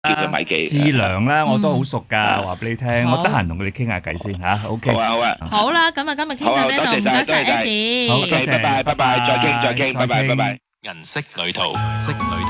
叫佢米記。 志良啦，我都好熟㗎，話俾你聽， 好我得閒同佢哋傾下偈先嚇，OK。 好啊好啊， 好啦，咁啊今日傾到呢度，唔該晒 Eddie。 好多謝， 拜拜，再傾，拜拜，拜拜。 銀色旅途。